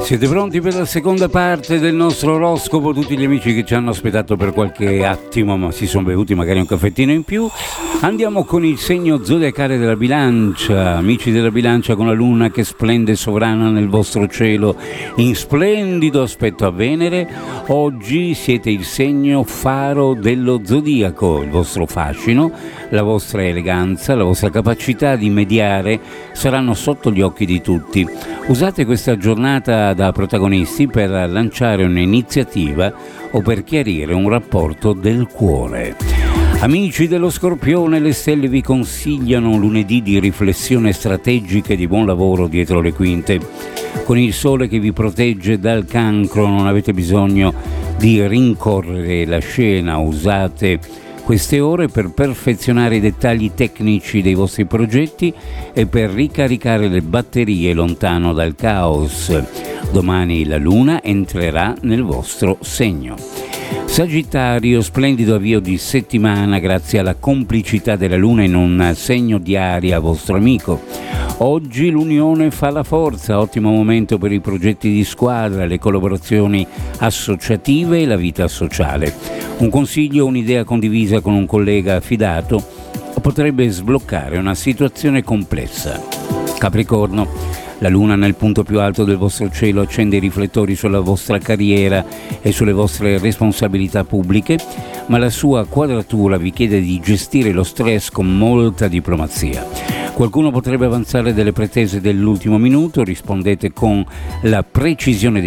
Siete pronti per la seconda parte del nostro oroscopo? Tutti gli amici che ci hanno aspettato per qualche attimo ma si sono bevuti magari un caffettino in più. Andiamo con il segno zodiacale della Bilancia. Amici della Bilancia, con la luna che splende sovrana nel vostro cielo in splendido aspetto a Venere, oggi siete il segno faro dello zodiaco. Il vostro fascino, la vostra eleganza, la vostra capacità di mediare saranno sotto gli occhi di tutti. Usate questa giornata da protagonisti per lanciare un'iniziativa o per chiarire un rapporto del cuore. Amici dello Scorpione, le stelle vi consigliano un lunedì di riflessione strategica e di buon lavoro dietro le quinte. Con il sole che vi protegge dal cancro non avete bisogno di rincorrere la scena, usate queste ore per perfezionare i dettagli tecnici dei vostri progetti e per ricaricare le batterie lontano dal caos. Domani la luna entrerà nel vostro segno. Sagittario, splendido avvio di settimana grazie alla complicità della luna in un segno di aria vostro amico. Oggi l'unione fa la forza, ottimo momento per i progetti di squadra, le collaborazioni associative e la vita sociale. Un consiglio, un'idea condivisa con un collega affidato potrebbe sbloccare una situazione complessa. Capricorno, la luna nel punto più alto del vostro cielo accende i riflettori sulla vostra carriera e sulle vostre responsabilità pubbliche, ma la sua quadratura vi chiede di gestire lo stress con molta diplomazia. Qualcuno potrebbe avanzare delle pretese dell'ultimo minuto, rispondete con la precisione